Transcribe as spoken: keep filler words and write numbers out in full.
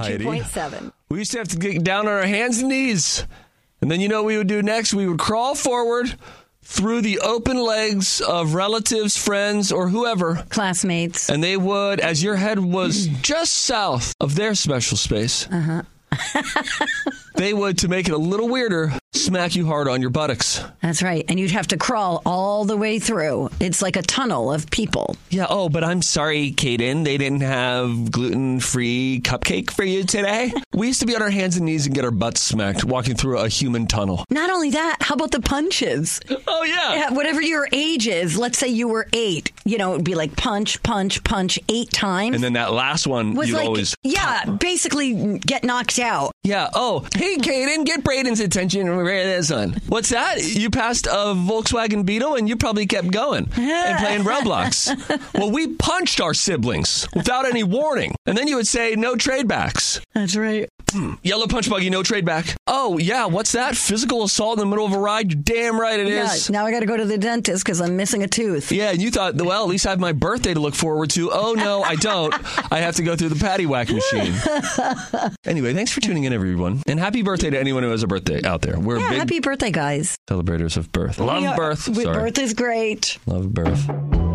ninety-two point seven. We used to have to get down on our hands and knees. And then you know what we would do next? We would crawl forward through the open legs of relatives, friends, or whoever. Classmates. And they would, as your head was just south of their special space, uh-huh. they would, to make it a little weirder, smack you hard on your buttocks. That's right. And you'd have to crawl all the way through. It's like a tunnel of people. Yeah. Oh, but I'm sorry, Kaden. They didn't have gluten-free cupcake for you today. We used to be on our hands and knees and get our butts smacked walking through a human tunnel. Not only that, how about the punches? Oh, yeah. Yeah, whatever your age is, let's say you were eight. You know, it would be like punch, punch, punch eight times. And then that last one, was you'd like, always... Yeah, basically get knocked out. Yeah. Oh, hey, Kaden, get Braden's attention. Where this on? What's that? You passed a Volkswagen Beetle and you probably kept going and playing Roblox. Well, we punched our siblings without any warning. And then you would say, no trade backs. That's right. Yellow punch buggy, no trade back. Oh, yeah, what's that? Physical assault in the middle of a ride? You're damn right it is. Yeah, now I got to go to the dentist because I'm missing a tooth. Yeah, and you thought, well, at least I have my birthday to look forward to. Oh, no, I don't. I have to go through the patty whack machine. Anyway, thanks for tuning in, everyone. And happy birthday to anyone who has a birthday out there. We're yeah, big happy birthday, guys. celebrators of birth. Love Yeah, birth. Sorry. Birth is great. Love birth.